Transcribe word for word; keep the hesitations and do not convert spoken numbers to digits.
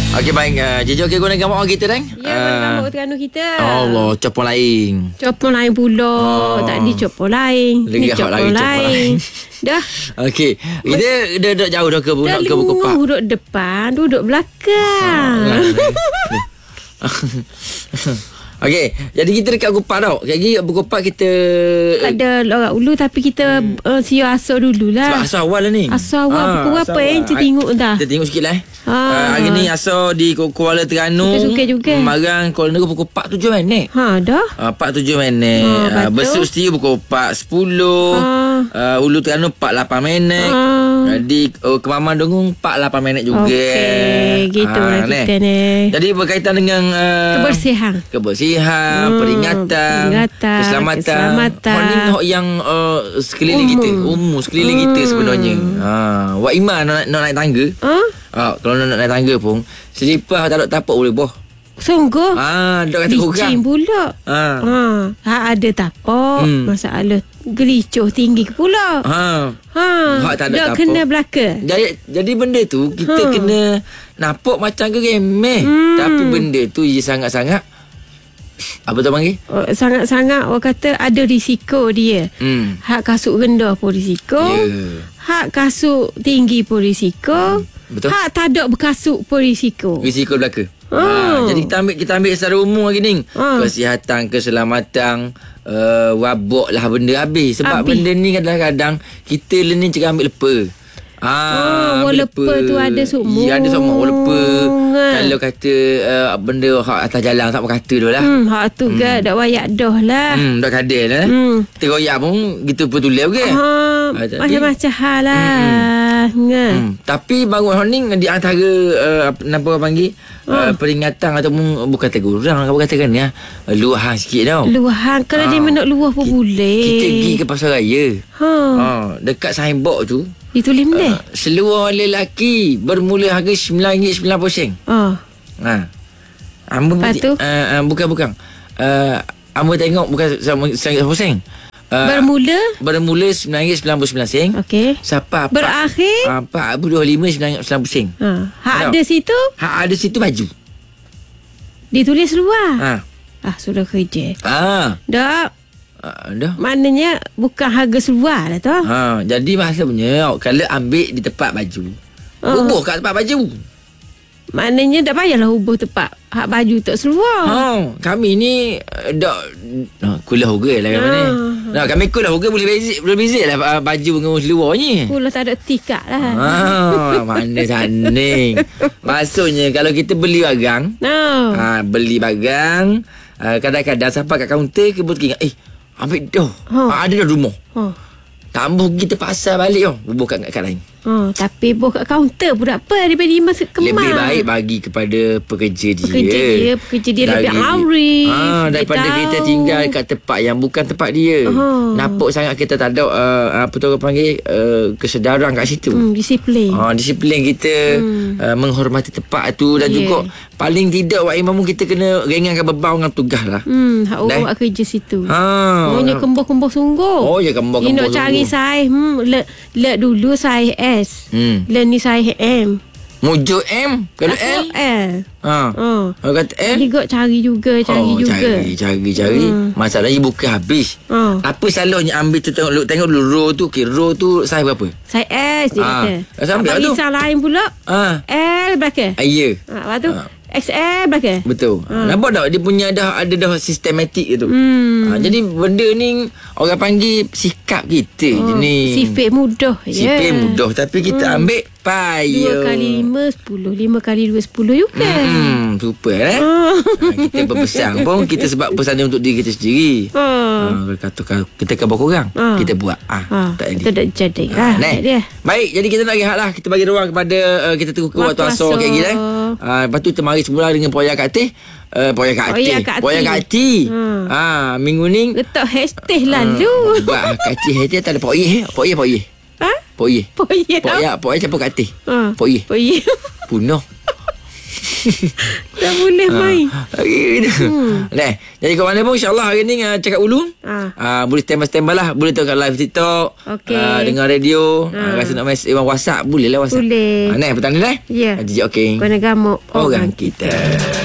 Okey baik, uh, Jejo okey guna gambar orang kita dan? Ya, uh, gambar Terengganu kita. Allah, copon lain. Copon lain pula. Oh. Tak di copon lain. Lagi ni copon lain. lain. Dah. Okey. Kita dah dah jauh dah ke nak ke buku pak. Duduk depan, duduk belakang. Okey, jadi kita dekat Buku tau. Lagi Buku Pak kita ada Lorak Ulu tapi kita hmm. uh, siap asal dululah. Sebab asal awal lah ni. Asal awal ha, pukul berapa eh? Kita tengok dah. Kita tengok sikit lah eh. Ha. Uh, hari ni asal di Kuala Terengganu. Suka juga. Marang Kuala Negeri pukul empat tujuh minit. Ha, dah. Uh, empat tujuh minit. Ha, uh, Besut setia pukul empat sepuluh. Ha. Uh, Ulu Terengganu empat lapan minit. Ha. Jadi uh, Kemaman Dengung empat lapan minit juga. Okey, gitu lah uh, kita ni. Jadi berkaitan dengan uh, kebersihan. Kebersihan. Hmm, peringatan, peringatan keselamatan, keselamatan. Hak ni hak yang uh, sekeliling umum. kita umum sekeliling hmm. kita sebenarnya. Ha, Wak Iman nak, nak naik tangga. Ha? Ha, kalau nak naik tangga pun selipar tak ada tapak boleh boh. Sungguh. Ah, ha, dak kata kurang. Licin pula. Ha. Ha, ha ada tapak. Hmm. Masalah gelicoh tinggi ke pula. Ha. Ha. Hak tak ada tapak. Dak kena belaka. Jadi jadi benda tu kita ha. kena nampak macam remeh, hmm. tapi benda tu je sangat-sangat apa tu panggil? Oh, sangat-sangat orang kata ada risiko dia. Hmm. Hak kasut rendah pun risiko. Yeah. Hak kasut tinggi pun risiko. Hmm. Betul. Hak tak ada berkasut pun risiko. Risiko belaka. Oh. Ha, jadi kita ambil kita ambil secara umum lagi ni. Oh. Kesihatan, keselamatan, uh, wabak lah benda habis. Sebab habis. Benda ni kadang-kadang kita ni cakap ambil lepa. Ah, oh, lepa tu ada semua. Ya, ada semua lepa. Kalau kata uh, benda hak atas jalan tak berkata tu lah. Hmm, hak tu hmm. ke dak wayak dah lah. Hmm, dak kadal lah. Hmm. Teroyak pun gitu betul ke? Ha, ah, macam-macam hal lah. Hmm. Hmm. Tapi bangun honing di antara uh, apa orang panggil uh, peringatan ataupun bukan tegurang apa katakan ya. Luahan sikit tau. Luahan kalau ha. dia nak luah pun boleh. Kita pergi ke pasar raya. Ha. ha dekat signboard tu ditulis benda. Uh, seluar lelaki bermula harga sembilan ringgit sembilan puluh sen. Oh. Ha. Ambo uh, uh, bukan bukan. Uh, ambo tengok bukan sembilan puluh sen. Uh, bermula bermula sembilan ringgit sembilan puluh sembilan sen. Okey. Sampai berakhir uh, empat puluh lima sembilan puluh sen. Ha. Hak ada, ada situ? Hak ada situ baju. Ditulis luar. Ha. Ah, sudah kerja. Ah. Dak. Uh, dah. Maknanya bukan harga seluar lah tu. Ha, jadi maksudnya kalau ambil di tempat baju. Uh. Hubung kat tempat baju. Maknanya tak payahlah hubung tempat hak baju tak seluar. Ha, kami ni dak uh, kulah harga lah kami uh. ni. Nah, kami kulah harga boleh beza boleh beza lah baju dengan seluar ni. Kulah tak ada tikak lah. Ha, mana saning. Maksudnya kalau kita beli barang, no. ha, beli barang, uh, kadang-kadang sampai kat kaunter kita boleh ingat, eh ambil dah. Ha. Ha, ada dah rumah. Ha. Tambah kita pasal balik oh. Bukan kat kat lain. Ha, tapi buh kat kaunter pun tak apa daripada dia masuk kemas. Lebih baik bagi kepada pekerja dia. Pekerja dia, pekerja dia dari, lebih arif. Ha, daripada kita tinggal kat tempat yang bukan tempat dia. Ha. Nampak sangat kita tak ada uh, apa tu orang panggil uh, kesedaran kat situ. Hmm, disiplin. Ha, disiplin kita hmm. uh, menghormati tempat tu dan yeah. juga paling tidak Wak Imam kita kena ringankan beban dengan tugas lah. Hmm, hak orang buat kerja situ. Ha. Oh, dia kembang-kembang sungguh. Oh, ya kembang-kembang sungguh. Dia nak cari saiz, hmm, let, let dulu saiz S. Hmm. Let ni saiz M. Mujuk M kalau L L. Ha. Oh. Kalau kata L juga cari juga, cari oh, juga. Cari, cari, cari. Hmm. Masalahnya bukan habis. Oh. Apa salahnya ambil tu tengok tengok dulu row tu, okay, row tu saiz berapa? Saiz S dia ha. kata. Sampai tu. Bagi lain pula. Ha. L belakang. Ah, ya. Ha, lepas tu ha. X L belakang. Betul. Ha. Nampak tak dia punya dah ada dah sistematik gitu. Hmm. Ha, jadi benda ni orang panggil sikap kita oh, je ni. Sifat mudah je. Sifat mudah tapi kita hmm. ambil payah. Dua kali lima, sepuluh. Lima kali dua, sepuluh juga. Hmm, super eh. Oh. Ha, kita berpesan pun kita sebab pesan dia untuk diri kita sendiri. Oh. Ha, kata kita kan buat korang. Oh. Kita buat. Ah, ha, tak ada. Tak jadi. Ha, ha, dia. Baik, jadi kita nak rehat lah. Kita bagi ruang kepada uh, kita tunggu ke waktu asar kayak gini eh. Ha, lepas tu kita mari semula dengan Poya Kak Teh. Uh, Poya Kak Teh. Poya Kak Teh. Hmm. Ha, minggu ni letak hashtag lalu. Uh, buat Kak Teh hashtag tak ada Poya. Poya Poya. Ha? Poya. Poya. Poya, Poya siapa Kak Teh? Ha. Poya. Poya. Punuh. Tak boleh ha. main. Hmm. Nah, jadi kat mana pun insya-Allah hari ni uh, cakap ulung. Ha. Uh, boleh standby-standby lah. Boleh tengok live TikTok. Okay. Uh, dengar radio. Ha. Uh, rasa nak mesej WhatsApp boleh lah WhatsApp. Boleh. Ha, nah, petang ni lah. Ya. Yeah. Okey. Kena gamuk orang kita.